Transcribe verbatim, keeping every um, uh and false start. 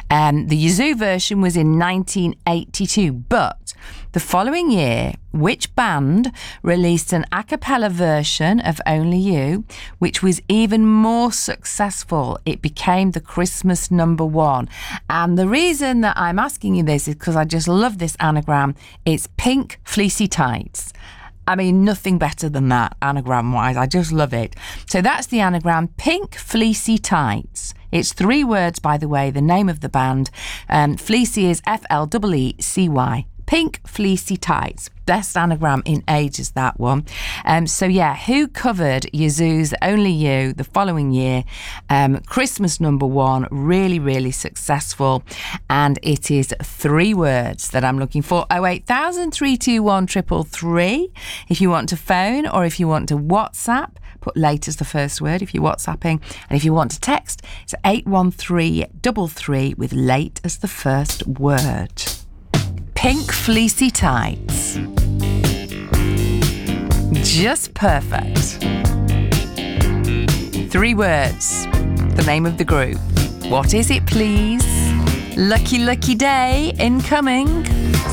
Um, the Yazoo version was in nineteen eighty-two, but the following year, which band released an a cappella version of Only You, which was even more successful? It became the Christmas number one. And the reason that I'm asking you this is because I just love this anagram. It's Pink Fleecy Tights. I mean, nothing better than that, anagram-wise. I just love it. So that's the anagram, Pink Fleecy Tights. It's three words, by the way, the name of the band. Um, Fleecy is F L E E C Y. Pink Fleecy Tights. Best anagram in ages, that one. Um, so, yeah, who covered Yazoo's Only You the following year? Um, Christmas number one, really, really successful. And it is three words that I'm looking for. oh eight thousand, three two one, three three three. If you want to phone or if you want to WhatsApp, put late as the first word if you're WhatsApping. And if you want to text, it's eight one three three three with late as the first word. Pink Fleecy Tights. Just perfect. Three words. The name of the group. What is it, please? Lucky, lucky day incoming.